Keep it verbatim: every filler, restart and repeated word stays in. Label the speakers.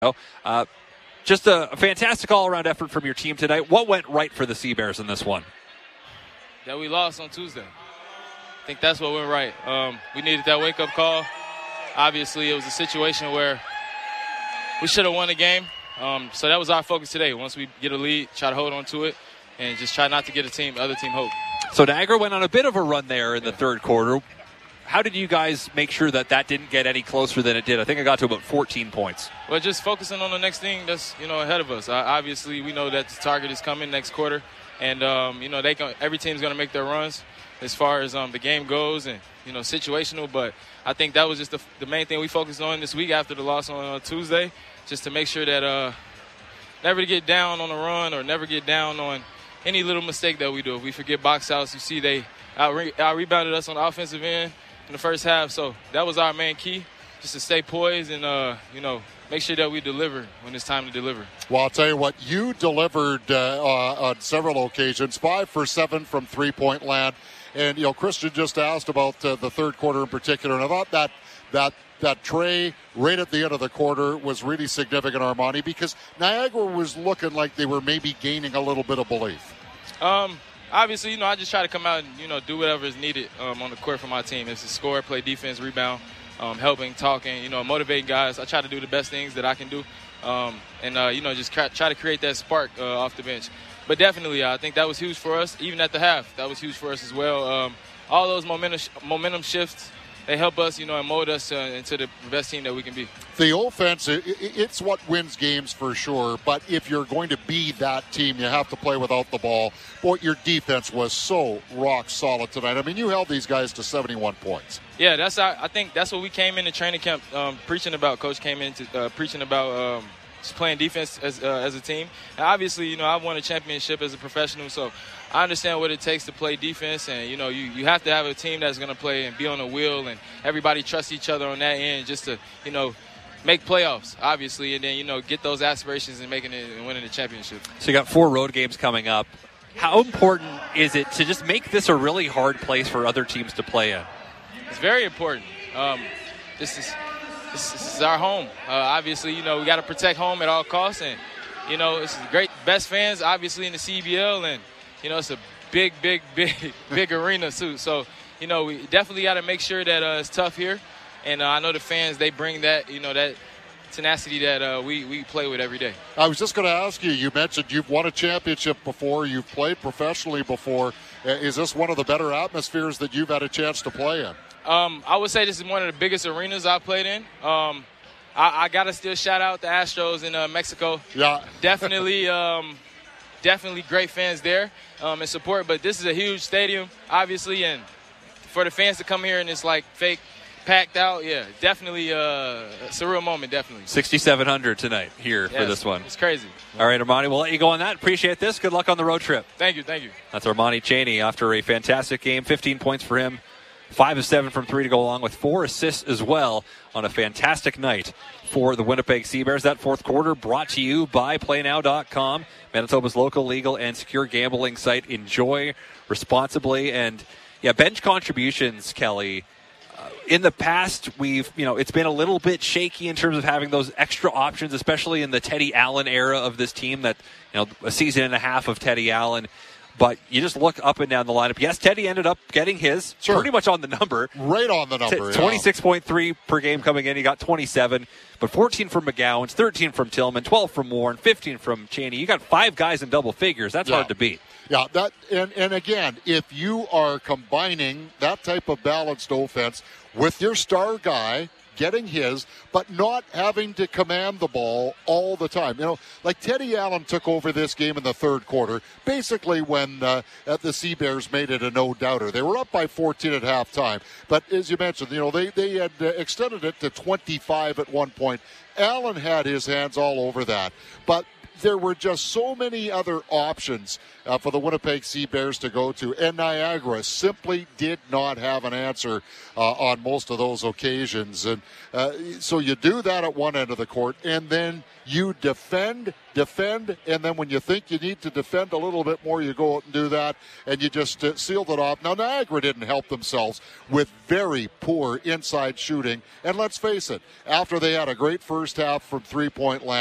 Speaker 1: Uh, just a, a fantastic all-around effort from your team tonight. What went right for the Sea Bears in this one?
Speaker 2: That we lost on Tuesday. I think that's what went right. Um, we needed that wake-up call. Obviously, it was a situation where we should have won the game. Um, so that was our focus today. Once we get a lead, try to hold on to it and just try not to get a team, other team hope.
Speaker 1: So Niagara went on a bit of a run there in the yeah. third quarter. How did you guys make sure that that didn't get any closer than it did? I think it got to about fourteen points.
Speaker 2: Well, just focusing on the next thing that's, you know, ahead of us. Uh, obviously, we know that the target is coming next quarter, and um, you know, they can, every team's going to make their runs as far as um, the game goes, and you know, situational. But I think that was just the, the main thing we focused on this week after the loss on uh, Tuesday, just to make sure that uh, never to get down on the run or never get down on any little mistake that we do. If we forget box outs, you see they out, re- out rebounded us on the offensive end in the first half, so that was our main key, just to stay poised and, uh, you know, make sure that we deliver when it's time to deliver.
Speaker 3: Well, I'll tell you what, you delivered uh, uh, on several occasions, five for seven from three-point land. And, you know, Christian just asked about uh, the third quarter in particular, and I thought that that that tray right at the end of the quarter was really significant, Armani, because Niagara was looking like they were maybe gaining a little bit of belief.
Speaker 2: Um. Obviously, you know, I just try to come out and, you know, do whatever is needed um, on the court for my team. If it's score, play defense, rebound, um, helping, talking, you know, motivating guys. I try to do the best things that I can do um, and, uh, you know, just try to create that spark uh, off the bench. But definitely, uh, I think that was huge for us, even at the half. That was huge for us as well. Um, all those momentum momentum shifts, they help us, you know, and mold us uh, into the best team that we can be.
Speaker 3: The offense, it's what wins games for sure, but if you're going to be that team, you have to play without the ball. Boy, your defense was so rock solid tonight. I mean, you held these guys to seventy-one points.
Speaker 2: Yeah, that's our, I think that's what we came into training camp um, preaching about. Coach came into uh, preaching about um, just playing defense as, uh, as a team. And obviously, you know, I've won a championship as a professional, so I understand what it takes to play defense, and, you know, you, you have to have a team that's going to play and be on the wheel, and everybody trusts each other on that end just to, you know, make playoffs, obviously, and then, you know, get those aspirations and making it and winning the championship.
Speaker 1: So you got four road games coming up. How important is it to just make this a really hard place for other teams to play in?
Speaker 2: It's very important. Um, this is this, this is our home. Uh, obviously, you know, we got to protect home at all costs, and, you know, it's great, best fans, obviously, in the C B L, and, you know, it's a big, big, big, big arena, too. So, you know, we definitely got to make sure that uh, it's tough here. And uh, I know the fans, they bring that, you know, that tenacity that uh, we, we play with every day.
Speaker 3: I was just going to ask you, you mentioned you've won a championship before, you've played professionally before. Is this one of the better atmospheres that you've had a chance to play in?
Speaker 2: Um, I would say this is one of the biggest arenas I've played in. Um, I, I got to still shout out the Astros in uh, Mexico.
Speaker 3: Yeah.
Speaker 2: Definitely, um, definitely great fans there um, and support. But this is a huge stadium, obviously, and for the fans to come here and it's like fake, packed out, yeah, definitely uh, a surreal moment, definitely.
Speaker 1: sixty-seven hundred tonight here yes, for this one.
Speaker 2: It's crazy.
Speaker 1: All right, Armani, we'll let you go on that. Appreciate this. Good luck on the road trip.
Speaker 2: Thank you, thank you.
Speaker 1: That's Armani Chaney after a fantastic game. fifteen points for him, five of seven from three to go along with four assists as well on a fantastic night for the Winnipeg Sea Bears. That fourth quarter brought to you by play now dot com, Manitoba's local, legal, and secure gambling site. Enjoy responsibly. And, yeah, bench contributions, Kelly. In the past, we've, you know, it's been a little bit shaky in terms of having those extra options, especially in the Teddy Allen era of this team, that, you know, a season and a half of Teddy Allen. But you just look up and down the lineup. Yes, Teddy ended up getting his sure. pretty much on the number.
Speaker 3: Right on the number.
Speaker 1: twenty-six point three yeah. per game coming in. He got twenty-seven. But fourteen from McGowan, thirteen from Tillman, twelve from Warren, fifteen from Chaney. You got five guys in double figures. That's
Speaker 3: yeah.
Speaker 1: hard to beat.
Speaker 3: Yeah, that and, and again, if you are combining that type of balanced offense with your star guy getting his, but not having to command the ball all the time. You know, like Teddy Allen took over this game in the third quarter, basically when uh, the Sea Bears made it a no-doubter. They were up by fourteen at halftime, but as you mentioned, you know, they, they had uh, extended it to twenty-five at one point. Allen had his hands all over that, but there were just so many other options uh, for the Winnipeg Sea Bears to go to, and Niagara simply did not have an answer uh, on most of those occasions. And uh, so you do that at one end of the court, and then you defend, defend, and then when you think you need to defend a little bit more, you go out and do that, and you just uh, sealed it off. Now, Niagara didn't help themselves with very poor inside shooting, and let's face it, after they had a great first half from three-point land,